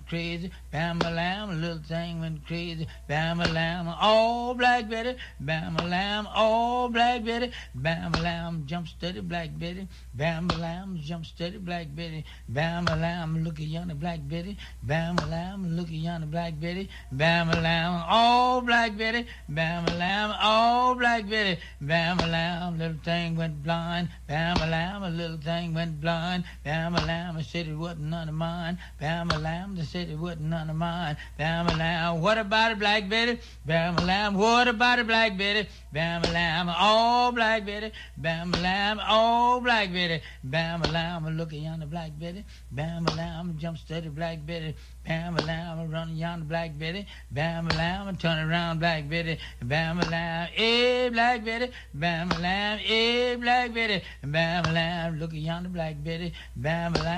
went crazy. Bam-a-lam, little thing went crazy. Bam-a-lam, oh, Black Betty. Bam-a-lam, oh, Black Betty. Bam-a-lam, jump steady, Black Betty. Bam-a-lam, jump steady, Black Betty. Bam-a-lam, look at yonder Black Betty. Bam-a-lam, look at yonder Black Betty. Bam-a-lam, oh, Black Betty. Bam-a-lam, oh, Black Betty. Bam-a-lam, little thing went blind. Bam-a-lam, a little thing went blind. Bam-a-lam, I said it wasn't none of mine. Bam-a-lam, they said it wasn't none of mine. Bam-a-lam, what about it, Black Betty? Bam-a-lam, what about it, Black Betty? Bam-a-lam, oh, Black Betty. Bam-a-lam, oh, Black Betty. Bam-a-lam, look at yonder Black Betty. Bam-a-lam, jump steady, Black Betty. Bam-a-lam, run yonder Black Betty. Bam-a-lam, turn around, Black Betty. Bam-a-lam, eh, Black Betty. Bam-a-lam, eh, Black Betty. Bam-a-lam, look at yonder Black Betty. Bam-a-lam.